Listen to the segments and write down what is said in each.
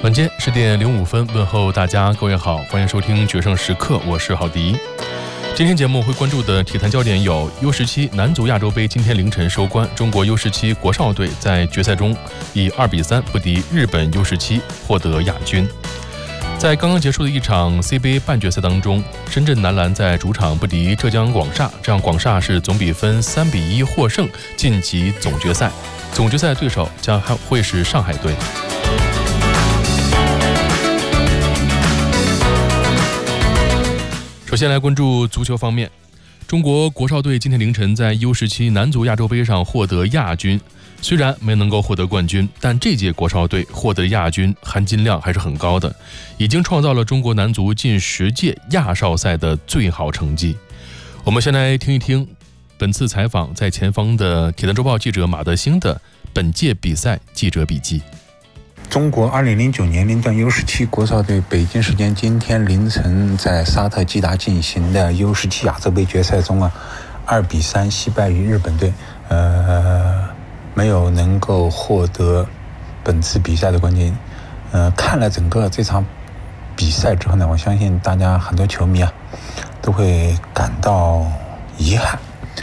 晚间10点05分，问候大家，各位好，欢迎收听决胜时刻，我是郝迪。今天节目会关注的体坛焦点有 U17 男足亚洲杯今天凌晨收官，中国 U17 国少队在决赛中以2-3不敌日本 U17， 获得亚军。在刚刚结束的一场 CBA 半决赛当中，深圳男篮在主场不敌浙江广厦，这样广厦是总比分3-1获胜，晋级总决赛。总决赛对手将会是上海队。首先来关注足球方面，中国国少队今天凌晨在 U17 男足亚洲杯上获得亚军。虽然没能够获得冠军，但这届国少队获得亚军含金量还是很高的，已经创造了中国男足近10届亚少赛的最好成绩。我们先来听一听本次采访在前方的体坛周报记者马德兴的本届比赛记者笔记。 中国2009年龄段 U17 国少队北京时间今天凌晨在沙特基达进行的 U17 亚洲杯决赛中2-3惜败于日本队，没有能够获得本次比赛的冠军。看了整个这场比赛之后呢，我相信大家很多球迷都会感到遗憾。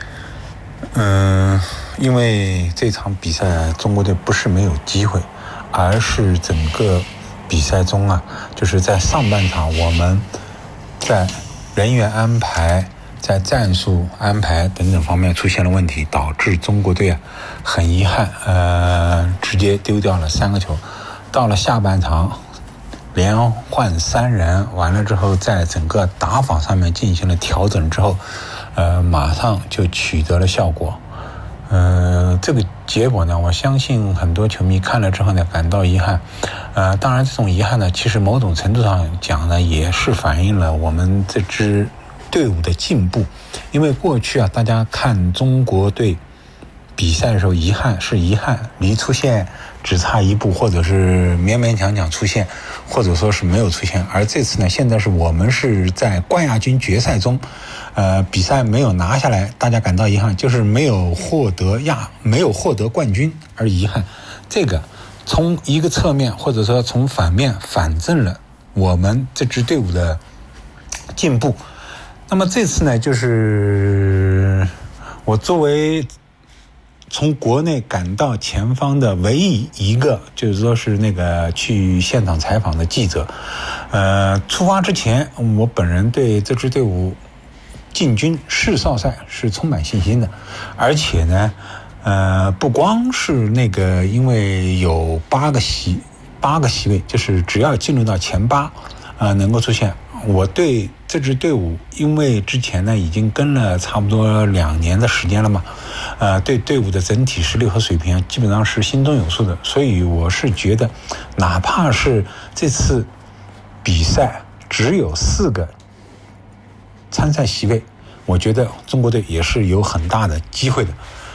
因为这场比赛中国队不是没有机会，而是整个比赛中就是在上半场我们在人员安排、在战术安排等等方面出现了问题，导致中国队很遗憾，直接丢掉了3个球。到了下半场连换3人，完了之后在整个打法上面进行了调整之后，马上就取得了效果。这个结果呢，我相信很多球迷看了之后呢感到遗憾。当然这种遗憾呢，其实某种程度上讲呢，也是反映了我们这支队伍的进步。因为过去大家看中国队比赛的时候，遗憾是遗憾，离出线只差1步，或者是勉勉强强出现，或者说是没有出现。而这次呢，现在是我们是在冠亚军决赛中比赛没有拿下来，大家感到遗憾，就是没有获得冠军而遗憾。这个从一个侧面或者说从反面反证了我们这支队伍的进步。那么这次呢，就是我作为从国内赶到前方的唯一一个就是说是那个去现场采访的记者，出发之前我本人对这支队伍进军世少赛是充满信心的。而且呢不光是那个因为有8个席位，就是只要进入到前8能够出现，我对这支队伍，因为之前呢已经跟了差不多2年的时间了嘛，对队伍的整体实力和水平基本上是心中有数的。所以我是觉得，哪怕是这次比赛只有4个参赛席位，我觉得中国队也是有很大的机会的。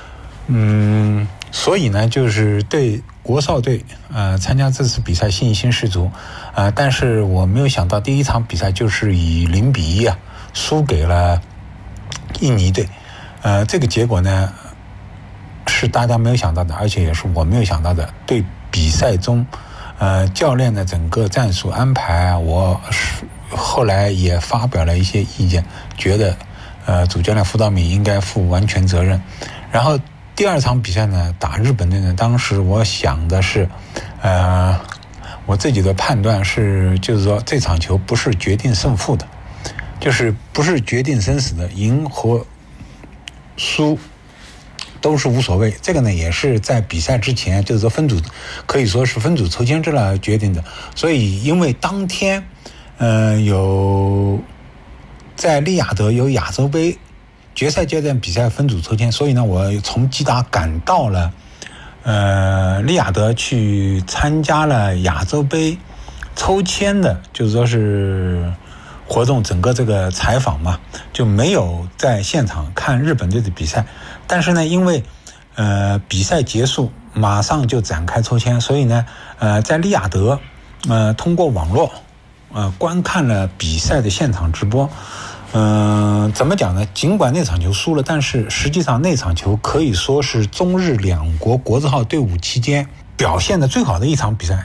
所以呢，就是对国少队参加这次比赛信心十足。但是我没有想到第一场比赛就是以0-1输给了印尼队。这个结果呢是大家没有想到的，而且也是我没有想到的。对比赛中教练的整个战术安排，我后来也发表了一些意见，觉得主教练傅道敏应该负完全责任。然后第2场比赛呢，打日本队呢，当时我想的是我自己的判断是，就是说这场球不是决定胜负的，就是不是决定生死的，赢和输都是无所谓。这个呢也是在比赛之前，就是说可以说是分组抽签制来决定的。所以因为当天有在利雅得有亚洲杯决赛阶段比赛分组抽签，所以呢我从基达赶到了利雅得去参加了亚洲杯抽签的，就是说是活动，整个这个采访嘛，就没有在现场看日本队的比赛。但是呢，因为比赛结束马上就展开抽签，所以呢在利雅得通过网络观看了比赛的现场直播。怎么讲呢？尽管那场球输了，但是实际上那场球可以说是中日两国国字号队伍期间表现的最好的一场比赛。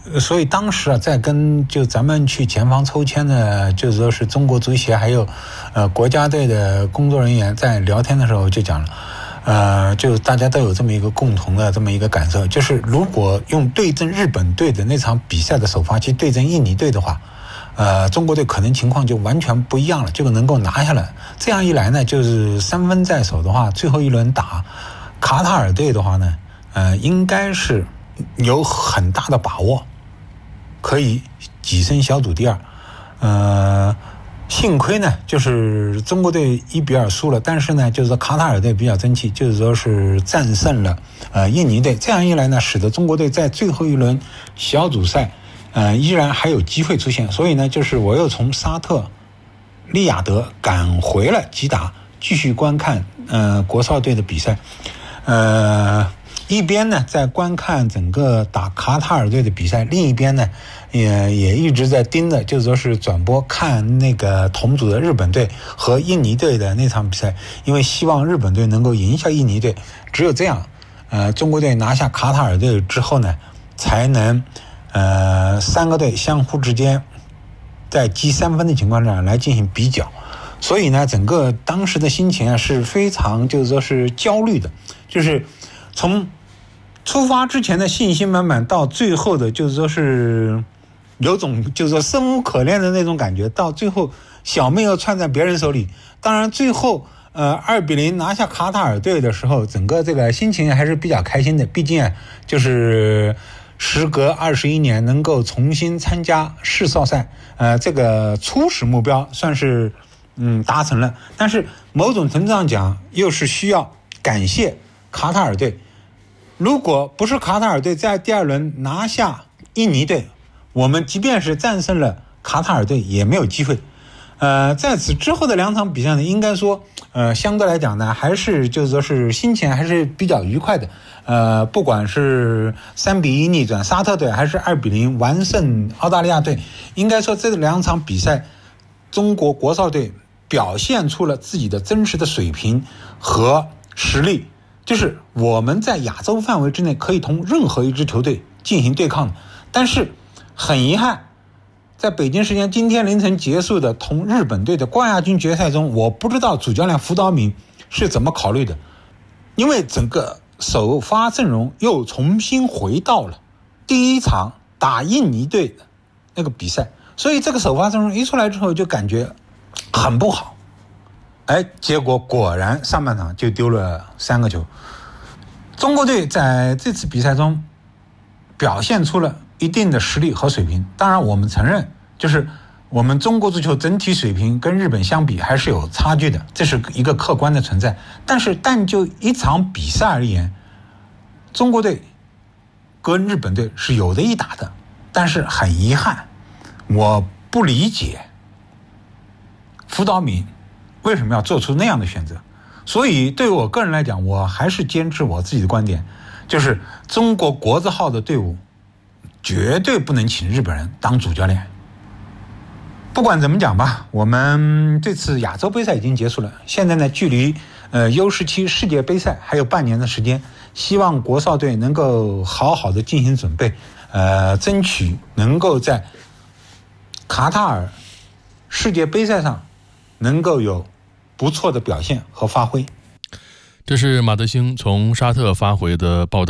所以当时啊，在跟咱们去前方抽签的，就是说是中国足协还有国家队的工作人员在聊天的时候就讲了，就大家都有这么一个共同的这么一个感受，就是如果用对阵日本队的那场比赛的首发去对阵印尼队的话，中国队可能情况就完全不一样了，就能够拿下来。这样一来呢，就是3分在手的话，最后一轮打卡塔尔队的话呢，应该是有很大的把握可以跻身小组第2。幸亏呢，就是中国队1-2输了，但是呢，就是说卡塔尔队比较争气，就是说是战胜了印尼队。这样一来呢，使得中国队在最后一轮小组赛依然还有机会出现。所以呢，就是我又从沙特利雅得赶回了吉达，继续观看国少队的比赛。一边呢在观看整个打卡塔尔队的比赛，另一边呢也一直在盯着，就是说是转播看那个同组的日本队和印尼队的那场比赛，因为希望日本队能够赢下印尼队，只有这样，中国队拿下卡塔尔队之后呢，才能3个队相互之间在积3分的情况下来进行比较。所以呢，整个当时的心情啊是非常就是说是焦虑的，就是从出发之前的信心满满，到最后的就是说是有种就是说生无可恋的那种感觉，到最后小命要串在别人手里。当然最后2-0拿下卡塔尔队的时候，整个这个心情还是比较开心的，毕竟就是时隔21年能够重新参加世少赛，这个初始目标算是达成了。但是某种程度上讲，又是需要感谢卡塔尔队。如果不是卡塔尔队在第2轮拿下印尼队，我们即便是战胜了卡塔尔队也没有机会。在此之后的2场比赛呢，应该说相对来讲呢，还是就是说是心情还是比较愉快的。不管是3-1逆转沙特队，还是2-0完胜澳大利亚队，应该说这2场比赛中国国少队表现出了自己的真实的水平和实力，就是我们在亚洲范围之内可以同任何一支球队进行对抗的。但是很遗憾，在北京时间今天凌晨结束的同日本队的冠亚军决赛中，我不知道主教练福岛敏是怎么考虑的，因为整个首发阵容又重新回到了第1场打印尼队的那个比赛，所以这个首发阵容一出来之后就感觉很不好。结果果然上半场就丢了3个球。中国队在这次比赛中表现出了一定的实力和水平，当然我们承认，就是我们中国足球整体水平跟日本相比还是有差距的，这是一个客观的存在。但就一场比赛而言，中国队跟日本队是有的一打的。但是很遗憾，我不理解福岛敏为什么要做出那样的选择。所以对于我个人来讲，我还是坚持我自己的观点，就是中国国字号的队伍绝对不能请日本人当主教练。不管怎么讲吧，我们这次亚洲杯赛已经结束了，现在呢距离U17世界杯赛还有半年的时间，希望国少队能够好好的进行准备，争取能够在卡塔尔世界杯赛上能够有不错的表现和发挥。 这是马德兴从沙特发回的报道。